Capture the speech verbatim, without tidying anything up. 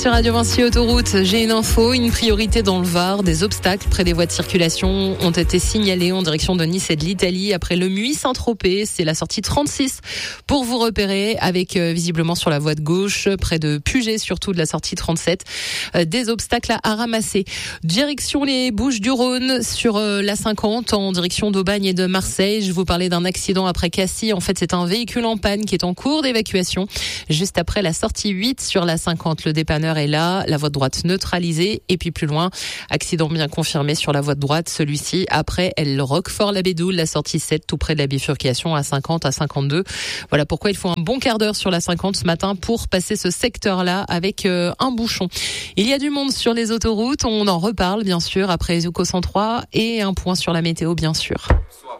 Sur Radio Vinci Autoroute, j'ai une info, une priorité dans le Var. Des obstacles près des voies de circulation ont été signalés en direction de Nice et de l'Italie après le Muy-Saint-Tropez. C'est la sortie trente-six pour vous repérer avec euh, visiblement sur la voie de gauche, près de Puget, surtout de la sortie trente-sept, euh, des obstacles à, à ramasser. Direction les Bouches-du-Rhône sur euh, la cinquante en direction d'Aubagne et de Marseille. Je vous parlais d'un accident après Cassis. En fait, c'est un véhicule en panne qui est en cours d'évacuation juste après la sortie huit sur la cinquante. Le dépanneur est là, la voie de droite neutralisée et puis plus loin, accident bien confirmé sur la voie de droite, celui-ci après El Roquefort-la-Bédoule, la sortie sept tout près de la bifurcation à cinquante à cinquante-deux. Voilà pourquoi il faut un bon quart d'heure sur la cinquante ce matin pour passer ce secteur-là avec euh, un bouchon. Il y a du monde sur les autoroutes, on en reparle bien sûr après Zuko cent trois et un point sur la météo bien sûr.